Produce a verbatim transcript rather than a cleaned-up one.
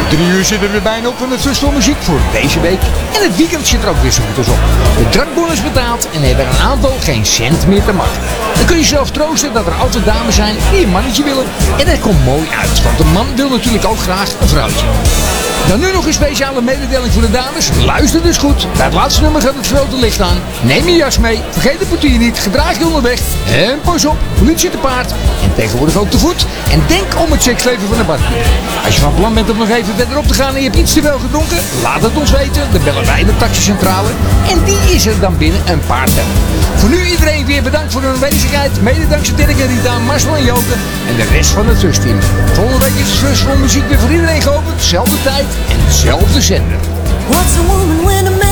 Drie uur zitten we er bijna op van het Trust voor Muziek voor deze week. En het weekend zit er ook weer zo goed als op. De drankbonus betaald en hebben een aantal geen cent meer te maken. Dan kun je zelf troosten dat er altijd dames zijn die een mannetje willen. En dat komt mooi uit, want een man wil natuurlijk ook graag een vrouwtje. Dan nu nog een speciale mededeling voor de dames. Luister dus goed. Bij het laatste nummer gaat het grote licht aan. Neem je jas mee. Vergeet de portier niet. Gedraag je onderweg. En pas op. Politie te paard. En tegenwoordig ook te voet. En denk om het seksleven van de barkeeper. Als je van plan bent om nog even verderop te gaan en je hebt iets te veel gedronken, laat het ons weten. Dan bellen wij de taxicentrale. En die is er dan binnen een paar tellen. Voor nu iedereen weer bedankt voor hun aanwezigheid. Mede dankzij Dirk en Rita, Marcel en Joke. En de rest van het Trust-team. Volgende week is het Trust voor Muziek weer voor iedereen geopend. Zelfde tijd en dezelfde zender. What's a woman when a man